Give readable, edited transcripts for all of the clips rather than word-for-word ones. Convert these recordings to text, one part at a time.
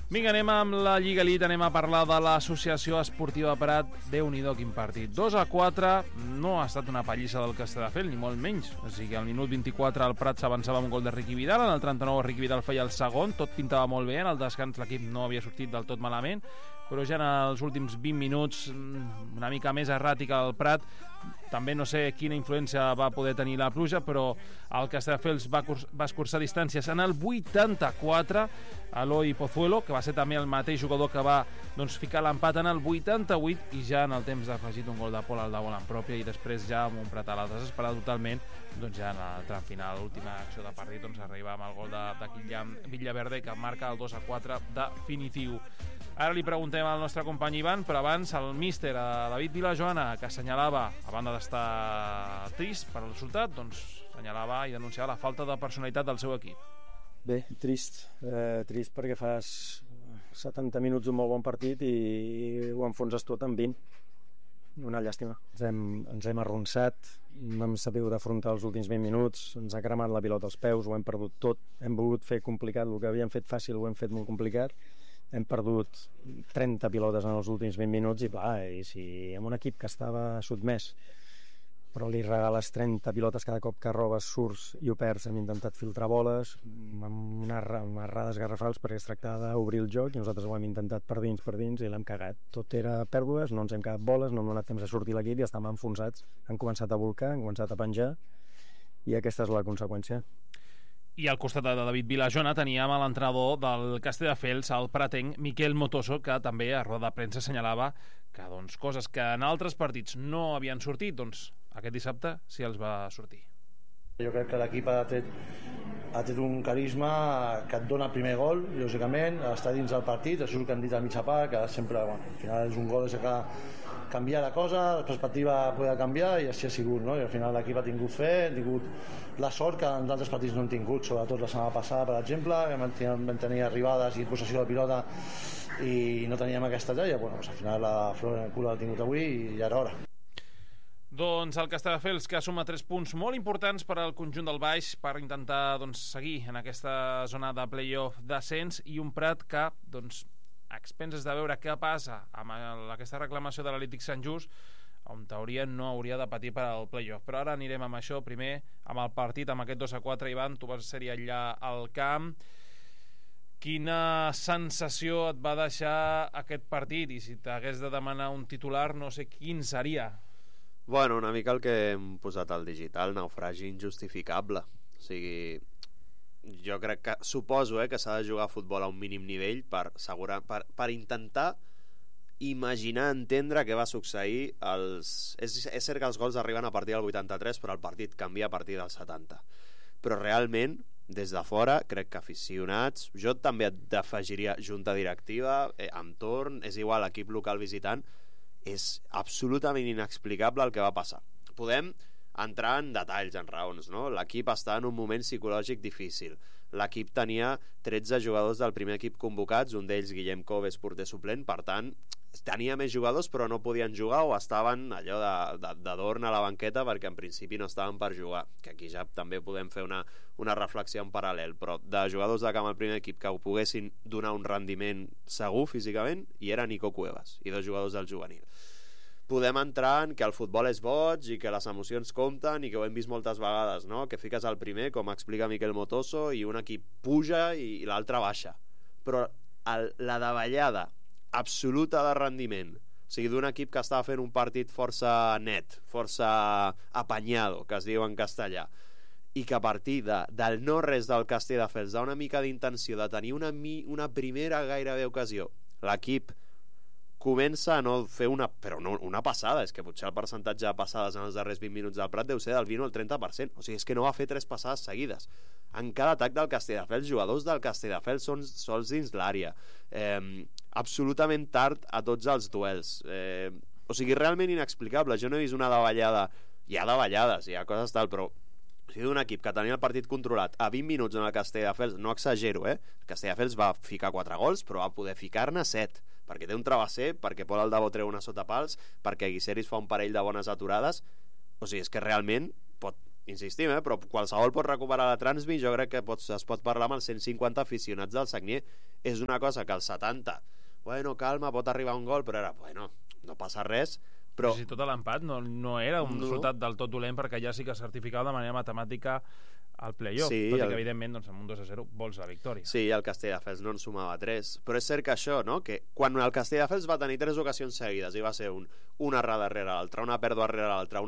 Vinga, anem amb la Lliga Elite, anem a parlar de l'Associació Esportiva Prat. Déu-n'hi-do, quin partit. 2-4, no ha estat una pallissa del Castelldefels, ni molt menys. O sigui, al minut 24 el Prat s'avançava amb un gol de Riqui Vidal, en el 39 Riqui Vidal feia el segon, tot pintava molt bé, en el descans l'equip no havia sortit del tot malament, però ja en els últims 20 minuts, una mica més erràtica el Prat. També no sé quina influència va poder tenir la pluja, però el Castelldefels va escurçar distàncies en el 84, Eloi Pozuelo, que va ser també el mateix jugador que va ficar l'empat en el 88, i ja en el temps d'afegit un gol de Pol Aldabol en pròpia, i després ja amb un Prat a l'altre desesperat totalment, ja en el tram final, l'última acció de partit, arriba amb el gol de Kylian Villaverde, que marca el 2-4 definitiu. Ara li preguntem al nostre company Ivan, però abans el míster David Vilajoana, que assenyalava, a banda d'estar trist per el resultat, assenyalava i denunciava la falta de personalitat del seu equip. Bé, trist perquè fas 70 minuts d'un molt bon partit i ho enfonses tot en 20. Una llàstima. Ens hem arronsat, no hem sabut afrontar els últims 20 minuts, ens ha cremat la pilota als peus, ho hem perdut tot, hem volgut fer complicat, el que havíem fet fàcil ho hem fet molt complicat, hem perdut 30 pilotes en els últims 20 minuts i si amb un equip que estava sotmès però li regales 30 pilotes cada cop que robes, surts i ho perds. Hem intentat filtrar boles amb unes errades garrafals perquè es tractava d'obrir el joc i nosaltres ho hem intentat per dins i l'hem cagat. Tot era pèrdues, no ens hem quedat boles, no hem donat temps a sortir l'equip i estàvem enfonsats. Han començat a volcar, han començat a penjar i aquesta és la conseqüència. I al costat de David Vilajoana teníem l'entrenador del Castelldefels, el pratenc Miquel Motoso, que també a roda de premsa assenyalava que coses que en altres partits no havien sortit, aquest dissabte sí els va sortir. Jo crec que l'equip ha tret un carisma que et dona el primer gol, lògicament, està dins del partit, això és el que han dit a mitja part, que sempre, al final és un gol que canvia la cosa, la perspectiva pot canviar i així ha sigut, no? I al final l'equip ha tingut fe, ha tingut la sort que en altres partits no han tingut, sobretot la setmana passada, per exemple, que vam tenir arribades i possessió de pilota i no teníem aquesta talla, al final la flor en el cul l'ha tingut avui i ja era hora. El Castelldefels, que suma 3 punts molt importants per al conjunt del Baix per intentar seguir en aquesta zona de play-off d'ascens, i un Prat que, a expenses de veure què passa amb aquesta reclamació de l'Atlètic Sant Just, en teoria no hauria de patir per al play-off. Però ara anirem amb això, primer amb el partit, amb aquest 2-4. Ivan, tu vas ser allà al camp. Quina sensació et va deixar aquest partit? I si t'hagués de demanar un titular, no sé quin seria. Bueno, una mica el que hem posat al digital, naufragi injustificable. O sigui, jo crec que, suposo que s'ha de jugar a futbol a un mínim nivell per intentar imaginar, entendre què va succeir. És cert que els gols arriben a partir del 83, però el partit canvia a partir del 70. Però realment, des de fora, crec que aficionats, jo també afegiria junta directiva, entorn, és igual, equip local visitant, és absolutament inexplicable el que va passar. Podem entrar en detalls, en raons, no? L'equip està en un moment psicològic difícil. L'equip tenia 13 jugadors del primer equip convocats, un d'ells, Guillem Coves, porter suplent, per tant, tenia més jugadors però no podien jugar o estaven allò d'adorn a la banqueta perquè en principi no estaven per jugar, que aquí ja també podem fer una reflexió en paral·lel, però de jugadors de camp al primer equip que ho poguessin donar un rendiment segur físicament, i era Nico Cuevas i 2 jugadors del juvenil. Podem entrar en que el futbol és boig i que les emocions compten i que ho hem vist moltes vegades, no? Que fiques el primer, com explica Miquel Motoso, i un equip puja i l'altre baixa, però la davallada absoluta de rendiment, o sigui, d'un equip que estava fent un partit força net, força apanyado, que es diu en castellà, i que a partir del no res del Castelldefels, d'una mica d'intenció de tenir una primera gairebé ocasió, l'equip comença a no fer una passada, és que potser el percentatge de passades en els darrers 20 minuts del Prat deu ser del 20 o el 30%, o sigui, és que no va fer 3 passades seguides. En cada atac del Castelldefels, jugadors del Castelldefels són sols dins l'àrea, absolutament tard a tots els duels, o sigui, realment inexplicable. Jo no he vist una davallada, hi ha davallades, hi ha coses tal, però o sigui, d'un equip que tenia el partit controlat a 20 minuts en el Castelldefels, no exagero, el Castelldefels va ficar 4 gols, però va poder ficar-ne 7, perquè té un travesser, perquè Pol Aldabó treu una sota pals, perquè Guiseris fa un parell de bones aturades. O sigui, és que realment insistim, però qualsevol pot recuperar la Transmi. Jo crec que es pot parlar amb els 150 aficionats del Sagnier. És una cosa que als 70, bueno, calma, pot arribar un gol, però ara, bueno, no passa res. Però si tot l'empat no era un resultat del tot dolent, perquè ja sí que certificava de manera matemàtica el play-off, tot i que evidentment doncs, amb un 2-0 vols la victòria. Sí, el Castelldefels no en sumava 3, però és cert que això, no? Que quan el Castelldefels va tenir 3 ocasions seguides i va ser una errada darrere l'altra, una pèrdua darrere l'altra,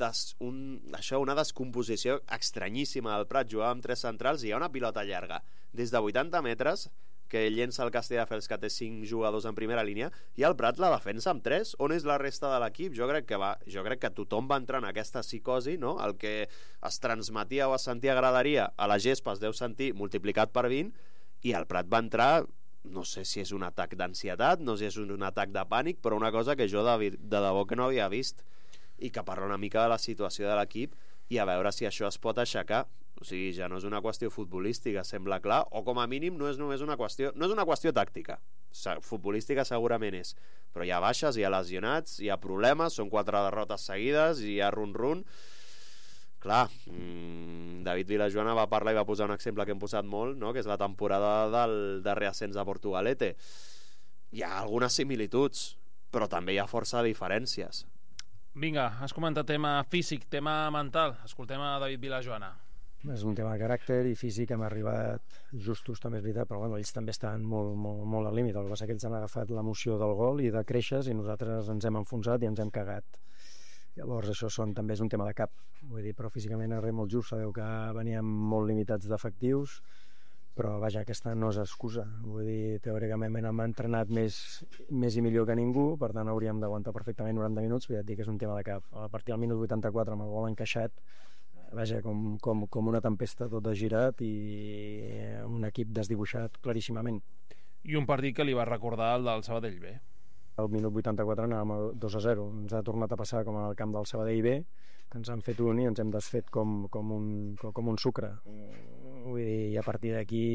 una descomposició estranyíssima del Prat, jugava amb 3 centrals i hi ha una pilota llarga des de 80 metres que llença el Castelldefels, que té 5 jugadors en primera línia, i el Prat la defensa amb 3. On és la resta de l'equip? Jo crec que tothom va entrar en aquesta psicosi, no? El que es transmetia o es sentia graderia a la gespa es deu sentir multiplicat per 20, i el Prat va entrar, no sé si és un atac d'ansietat, no sé si és un atac de pànic, però una cosa que jo de debò que no havia vist, i que parla una mica de la situació de l'equip i a veure si això es pot aixecar. O sigui, ja no és una qüestió futbolística, sembla clar, o com a mínim no és només una qüestió, no és una qüestió tàctica, futbolística segurament és, però hi ha baixes, hi ha lesionats, hi ha problemes, són 4 derrotes seguides, hi ha run-run. Clar, David Vilajoana va parlar i va posar un exemple que hem posat molt, no? Que és la temporada del reascens a Portugalete. Hi ha algunes similituds, però també hi ha força diferències. Vinga, has comentat tema físic, tema mental. Escoltem a David Vilajoana. És un tema de caràcter i físic, hem arribat justos, també és veritat, però bueno, ells també estan molt al límit. El que passa que ells han agafat l'emoció del gol i de creixes i nosaltres ens hem enfonsat i ens hem cagat. Llavors això també és un tema de cap, vull dir, però físicament és molt just. Sabeu que veníem molt limitats d'efectius, però vaja, aquesta no és excusa. Vull dir, teòricament hem entrenat més i millor que ningú, per tant hauríem d'aguantar perfectament 90 minuts, però ja et dic que és un tema de cap. A partir del minut 84 amb el gol encaixat, vaja, com una tempesta, tot girat i un equip desdibuixat claríssimament. I un partit que li va recordar el del Sabadell B. Al minut 84 anàvem 2-0. Ens ha tornat a passar com en el camp del Sabadell B, que ens han fet un i ens hem desfet com un sucre. Vull dir, i a partir d'aquí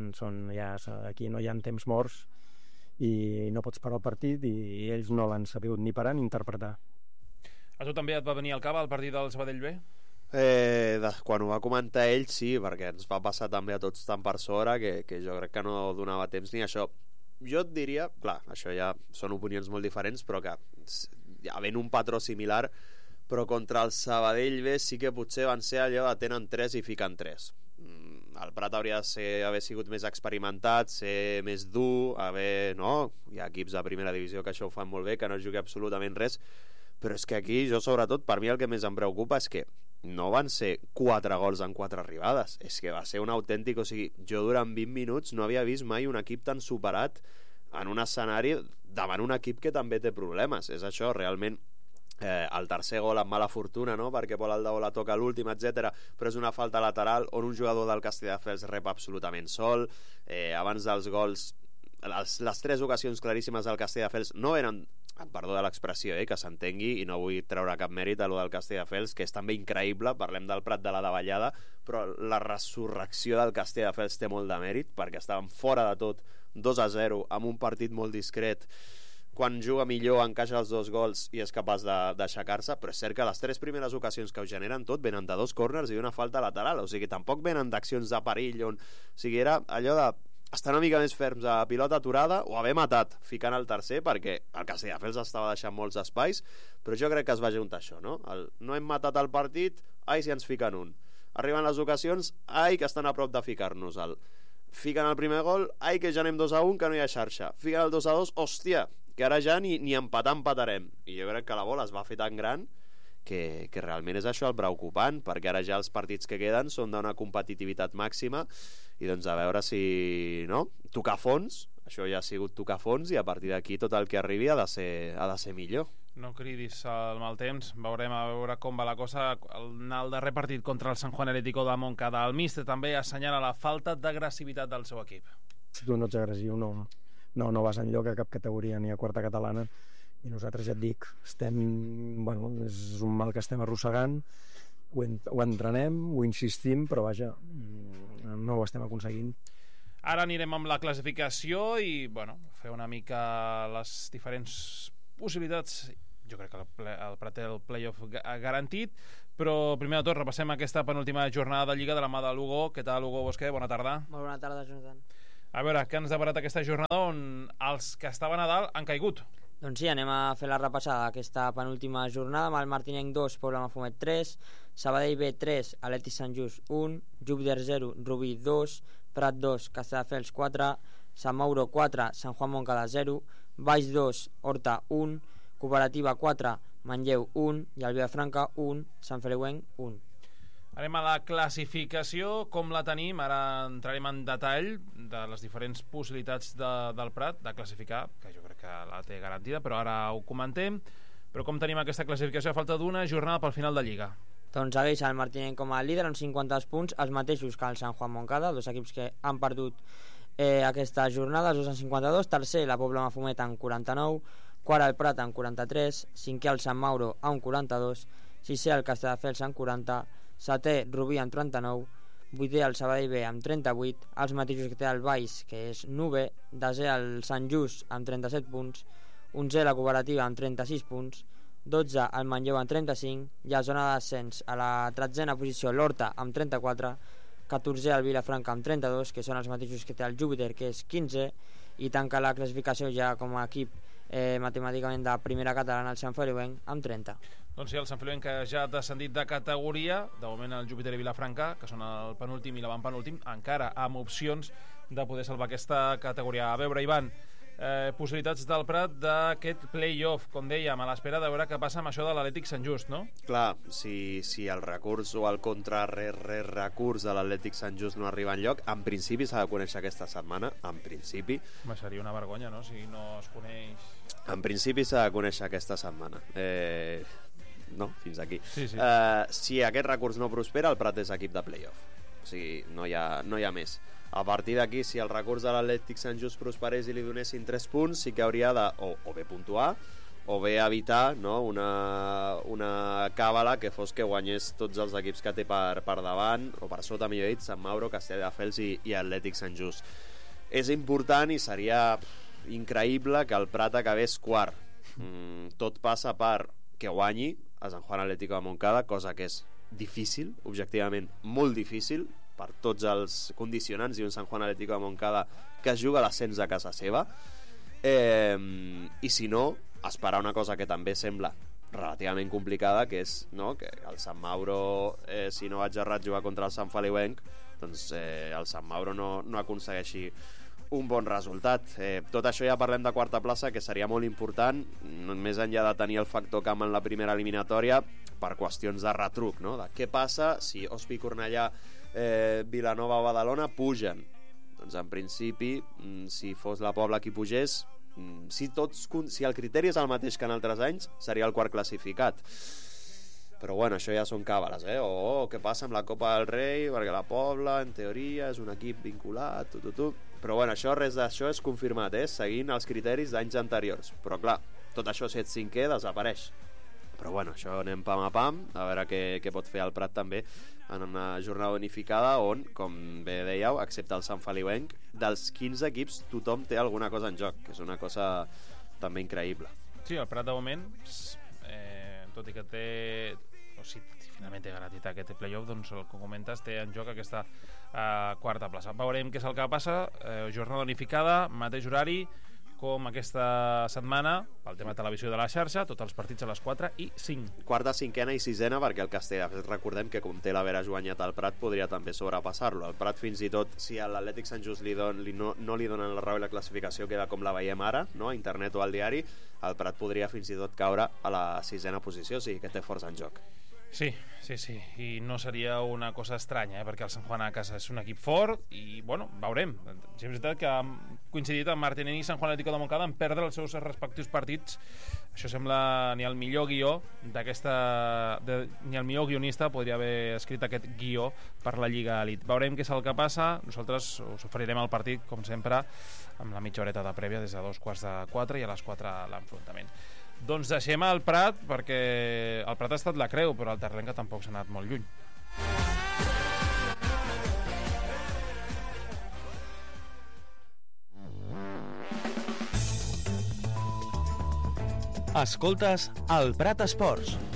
aquí no hi ha temps morts i no pots parar el partit i ells no l'han sabut ni parar ni interpretar. A tu també et va venir al cap el partit del Sabadell B? Quan ho va comentar ell sí, perquè ens va passar també a tots tan per sobre que jo crec que no donava temps ni això. Jo et diria, clar, això ja són opinions molt diferents, però que havent un patró similar, però contra el Sabadell B sí que potser van ser allò de tenen 3 i fiquen 3. El Prat hauria d'haver sigut més experimentat, ser més dur, no? Hi ha equips de primera divisió que això ho fan molt bé, que no jugui absolutament res, però és que aquí jo sobretot, per mi el que més em preocupa és que no van ser 4 gols en 4 arribades, és que va ser un autèntic, o sigui, jo durant 20 minuts no havia vist mai un equip tan superat en un escenari davant un equip que també té problemes. És això, realment el tercer gol amb mala fortuna, no? Perquè Pol Aldaola toca l'últim, etc. Però és una falta lateral on un jugador del Castelldefels rep absolutament sol. Abans dels gols, les 3 ocasions claríssimes del Castelldefels no eren, perdó de l'expressió, que s'entengui, i no vull treure cap mèrit a lo del Castelldefels, que és també increïble, parlem del Prat de la davallada, però la resurrecció del Castelldefels té molt de mèrit, perquè estaven fora de tot 2-0, amb un partit molt discret. Quan juga millor encaixa els 2 gols i és capaç d'aixecar-se, però és cert que les 3 primeres ocasions que ho generen tot venen de 2 córners i una falta lateral, o sigui, tampoc venen d'accions de perill o sigui, era allò de estar una mica més ferms a pilota aturada o haver matat ficant el tercer, perquè el Castelldefels estava deixant molts espais, però jo crec que es va juntar això, no? No hem matat el partit, ai si ens fiquen un. Arriben les ocasions, ai que estan a prop de ficar-nos el. Fiquen el primer gol, ai que ja anem 2-1, que no hi ha xarxa. Fiquen el 2-2, hòstia, que ara ja ni empatarem. I jo crec que la bola es va fer tan gran que realment és això el preocupant, perquè ara ja els partits que queden són d'una competitivitat màxima i doncs a veure si tocar fons, això ja ha sigut tocar fons i a partir d'aquí tot el que arribi ha de ser millor. No cridis el mal temps, veurem a veure com va la cosa. En el darrer partit contra el San Juan Atlético de Montcada, el míster també assenyala la falta d'agressivitat del seu equip. Si tu no ets agressiu no vas enlloc a cap categoria ni a quarta catalana. I nosaltres ja et dic, és un mal que estem arrossegant, ho entrenem, ho insistim, però vaja, no ho estem aconseguint. Ara anirem amb la classificació i fer una mica les diferents possibilitats jo crec que el Prat té el playoff garantit, però primer de tot repassem aquesta penúltima jornada de Lliga de la mà de Lugo. Què tal, Hugo Bosqué? Bona tarda. Molt bona tarda, Jonathan. A veure, què ens ha deparat aquesta jornada on els que estaven a dalt han caigut? Doncs sí, anem a fer la repassada d'aquesta penúltima jornada amb el Martinenc 2, Pobla Mafumet 3, Sabadell B 3, Atlètic Sant Just 1, Júpiter 0, Rubí 2, Prat 2, Castelldefels 4, Sant Mauro 4, Sant Juan Moncada 0, Baix 2, Horta 1, Cooperativa 4, Manlleu 1 i el Vilafranca 1, Sant Feliuenc 1. Anem a la classificació, com la tenim? Ara entrarem en detall de les diferents possibilitats del Prat de classificar, que jo crec que la té garantida, però ara ho comentem. Però com tenim aquesta classificació a falta d'una jornada pel final de Lliga? Doncs segueix el Martinenc com a líder amb 50 punts, els mateixos que el Sant Juan Moncada, dos equips que han perdut aquesta jornada, els dos en 52, tercer la Pobla Mafumet amb 49, quart el Prat amb 43, cinquè el Sant Mauro amb 42, sisè el Castelldefels amb 40, setè Rubí amb 39, vuitè el Sabadell B amb 38, els mateixos que té el Baix, que és Nube, desè el Sant Just amb 37 punts, 11è la Cooperativa amb 36 punts, 12 el Manlleu amb 35 i a zona d'ascens a la 13a posició l'Horta amb 34, 14è el Vilafranca amb 32, que són els mateixos que té el Júpiter, que és 15, i tanca la classificació ja com a equip matemàticament de primera catalana el Sant Feliuenc amb 30. Doncs sí, el Sant Feliuenc que ja ha descendit de categoria, de moment el Júpiter i Vilafranca, que són el penúltim i l'avantpenúltim, encara amb opcions de poder salvar aquesta categoria. A veure, Ivan, possibilitats del Prat d'aquest play-off, com dèiem, a l'espera de veure què passa amb això de l'Atlètic Sant Just, no? Clar, si el recurs o el recurs de l'Atlètic Sant Just no arriba enlloc, en principi s'ha de conèixer aquesta setmana, en principi. Home, seria una vergonya, no?, si no es coneix... En principi s'ha de conèixer aquesta setmana. No, fins aquí. Sí. Si aquest recurs no prospera, el Prat és equip de play-off. O sigui, no hi ha més. A partir d'aquí, si el recurs de l'Atlètic Sant Just prosperés i li donessin 3 punts, sí que hauria de o bé puntuar o bé evitar, no, una càbala que fos que guanyés tots els equips que té per davant, o per sota, millor dit, Sant Mauro, Castelldefels i Atlètic Sant Just. És important i seria increïble que el Prat acabés quart. Tot passa per que guanyi a Sant Juan Atlético de Moncada, cosa que és difícil, objectivament molt difícil per tots els condicionants, i un Sant Juan Atlético de Moncada que es juga l'ascens a casa seva, i si no, esperar una cosa que també sembla relativament complicada, que és, no, que el Sant Mauro, si no vaig errat, jugar contra el Sant Feliuenc, doncs el Sant Mauro no aconsegueixi un bon resultat. Tot això ja parlem de quarta plaça, que seria molt important, més enllà de tenir el factor camp en la primera eliminatòria, per qüestions de retruc, no? De què passa si Ospi, Cornellà, Vilanova o Badalona pugen. Doncs en principi, si fos la Pobla qui pugés, si el criteri és el mateix que en altres anys, seria el quart classificat. Però bueno, això ja són càbales, o què passa amb la Copa del Rei, perquè la Pobla en teoria és un equip vinculat, però bueno, res d'això és confirmat, seguint els criteris d'anys anteriors. Però clar, tot això, si ets cinquè, desapareix. Però bueno, això anem pam a pam, a veure què pot fer el Prat també en una jornada unificada on, com bé dèieu, excepte el Sant Feliuenc, dels 15 equips tothom té alguna cosa en joc, que és una cosa també increïble. Sí, el Prat de moment, tot i que té... O si finalment té garantit aquest playoff, doncs el que comentes té en joc aquesta quarta plaça. Veurem què és el que passa. Jornada unificada, mateix horari com aquesta setmana, pel tema de televisió de la xarxa, tots els partits a les 4 i 5. Quarta, cinquena i sisena, perquè el Castelldefels, recordem que com té l'haver guanyat al Prat, podria també sobrepassar-lo. El Prat, fins i tot, si a l'Atlètic Sant Just no li donen la raó i la classificació queda com la veiem ara, no? A internet o al diari, el Prat podria fins i tot caure a la sisena posició, o sigui que té força en joc. Sí, i no seria una cosa estranya, perquè el Sant Juan a casa és un equip fort i, bueno, veurem. Sí, és veritat que han coincidit amb Martinenc i Sant Juan Atlético de Moncada en perdre els seus respectius partits. Això sembla ni el millor guió ni el millor guionista podria haver escrit aquest guió per la Lliga Elite. Veurem què és el que passa. Nosaltres us oferirem el partit, com sempre, amb la mitja horeta de prèvia des de 3:45 i a les 4 l'enfrontament. Doncs deixem el Prat, perquè el Prat ha estat la creu, però el Terlenca tampoc s'ha anat molt lluny. Escoltes el Prat Esports.